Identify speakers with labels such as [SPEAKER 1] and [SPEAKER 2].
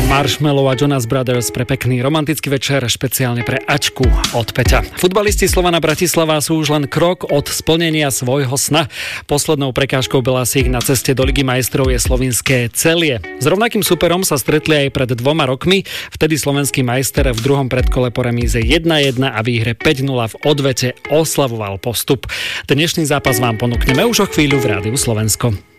[SPEAKER 1] Marshmello a Jonas Brothers pre pekný romantický večer, špeciálne pre Ačku od Peťa. Futbalisti Slovana Bratislava sú už len krok od splnenia svojho sna. Poslednou prekážkou Belasích na ceste do Ligy majstrov je slovinské Celie. S rovnakým superom sa stretli aj pred 2 rokmi. Vtedy slovenský majster v druhom predkole po remíze 1-1 a výhre 5-0 v odvete oslavoval postup. Dnešný zápas vám ponúkneme už o chvíľu v Rádiu Slovensko.